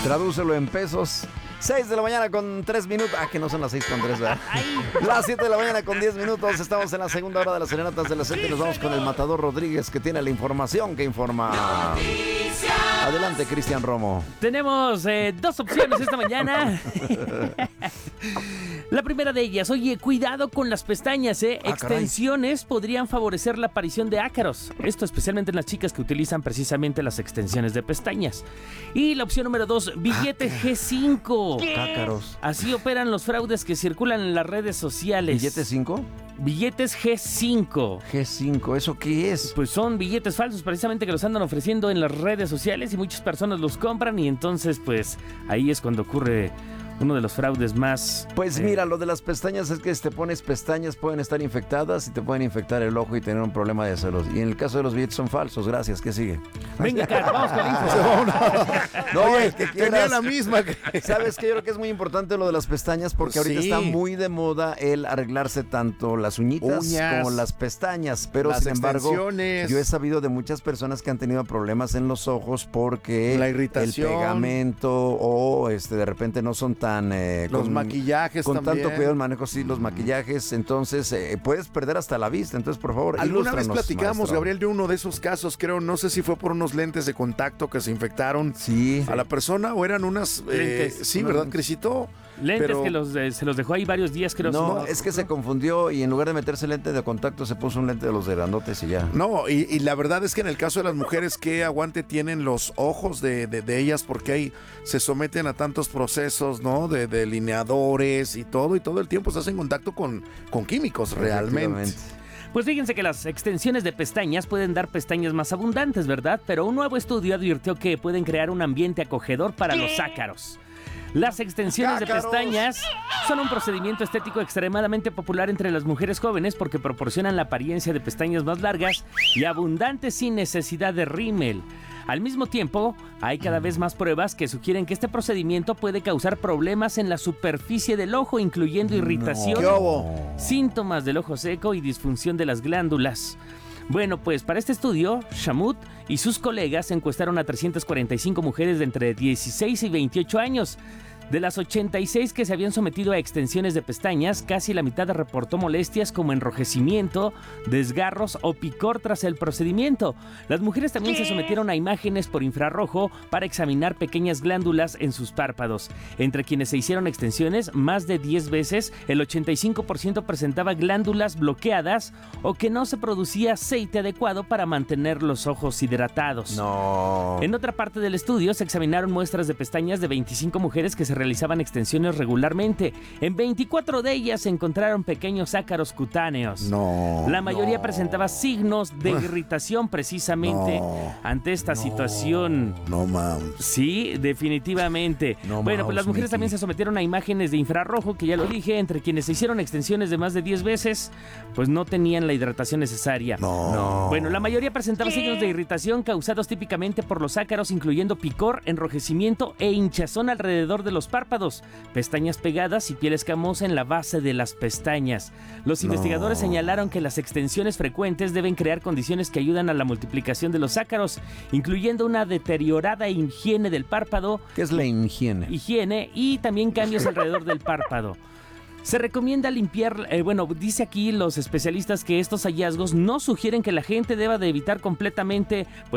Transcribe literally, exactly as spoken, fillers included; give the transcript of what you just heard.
Tradúcelo en pesos. seis de la mañana con tres minutos. Ah, que no son las seis con tres, ¿verdad? Las siete de la mañana con diez minutos. Estamos en la segunda hora de las serenatas de la gente. Nos vamos con el Matador Rodríguez, que tiene la información que informa. Adelante, Cristian Romo. Tenemos eh, dos opciones esta mañana. La primera de ellas, oye, cuidado con las pestañas, ¿eh? Ah, extensiones caray. Podrían favorecer la aparición de ácaros. Esto especialmente en las chicas que utilizan precisamente las extensiones de pestañas. Y la opción número dos, billete ah, G cinco. Cácaros. Así operan los fraudes que circulan en las redes sociales. ¿Billete cinco? Billetes G cinco. G cinco, ¿eso qué es? Pues son billetes falsos precisamente que los andan ofreciendo en las redes sociales y muchas personas los compran y entonces pues ahí es cuando ocurre uno de los fraudes más... Pues eh, mira, lo de las pestañas es que si te pones pestañas pueden estar infectadas y te pueden infectar el ojo y tener un problema de salud. Y en el caso de los billetes son falsos. Gracias, ¿qué sigue? Venga, Car, vamos con info. No, no, el que tenía quieras. la misma. ¿Sabes qué? Yo creo que es muy importante lo de las pestañas porque ahorita Sí. está muy de moda el arreglarse tanto las uñitas Uñas, como las pestañas. Pero las sin embargo, extensiones. yo he sabido de muchas personas que han tenido problemas en los ojos porque La irritación. el pegamento o este de repente no son tan... Eh, Los con, maquillajes con también. tanto cuidado el manejo, sí, los maquillajes, entonces eh, puedes perder hasta la vista. Entonces, por favor, Alguna vez ilústranos, platicamos, maestro. Gabriel, de uno de esos casos, creo, no sé si fue por unos lentes de contacto que se infectaron Sí. a la persona o eran unas... eh, Lentes. sí, Unos ¿verdad, lentes. Crisito? Lentes Pero- que los, eh, se los dejó ahí varios días, creo. No, ¿no? es que se confundió y en lugar de meterse lente de contacto se puso un lente de los de grandotes y ya. No, y, y la verdad es que en el caso de las mujeres, ¿qué aguante tienen los ojos de, de, de ellas? Porque ahí se someten a tantos procesos, ¿no? De delineadores y todo, y todo el tiempo se hacen contacto con, con químicos, realmente. Efectivamente. Pues fíjense que las extensiones de pestañas pueden dar pestañas más abundantes, ¿verdad? Pero un nuevo estudio advirtió que pueden crear un ambiente acogedor para los ácaros. Las extensiones de ¡Ácaros! pestañas son un procedimiento estético extremadamente popular entre las mujeres jóvenes porque proporcionan la apariencia de pestañas más largas y abundantes sin necesidad de rímel. Al mismo tiempo, hay cada vez más pruebas que sugieren que este procedimiento puede causar problemas en la superficie del ojo, incluyendo irritación, ¿Qué hubo? síntomas del ojo seco y disfunción de las glándulas. Bueno, pues para este estudio, Shamut y sus colegas encuestaron a trescientas cuarenta y cinco mujeres de entre dieciséis y veintiocho años. De las ochenta y seis que se habían sometido a extensiones de pestañas, casi la mitad reportó molestias como enrojecimiento, desgarros o picor tras el procedimiento. Las mujeres también se sometieron a imágenes por infrarrojo para examinar pequeñas glándulas en sus párpados. Entre quienes se hicieron extensiones, más de diez veces, el ochenta y cinco por ciento presentaba glándulas bloqueadas o que no se producía aceite adecuado para mantener los ojos hidratados. No. En otra parte del estudio se examinaron muestras de pestañas de veinticinco mujeres que se realizaban extensiones regularmente. En veinticuatro de ellas se encontraron pequeños ácaros cutáneos. No. La mayoría no. presentaba signos de irritación precisamente No, ante esta no, situación. No, mames. Sí, definitivamente. No bueno, pues mouse, las mujeres Mickey. también se sometieron a imágenes de infrarrojo, que ya lo dije, entre quienes se hicieron extensiones de más de diez veces, pues no tenían la hidratación necesaria. No. no. Bueno, la mayoría presentaba signos de irritación causados típicamente por los ácaros, incluyendo picor, enrojecimiento e hinchazón alrededor de los párpados, pestañas pegadas y piel escamosa en la base de las pestañas. Los No. investigadores señalaron que las extensiones frecuentes deben crear condiciones que ayudan a la multiplicación de los ácaros, incluyendo una deteriorada higiene del párpado, ¿Qué es la higiene? higiene y también cambios alrededor del párpado. Se recomienda limpiar, eh, bueno, dice aquí los especialistas que estos hallazgos no sugieren que la gente deba de evitar completamente, pues,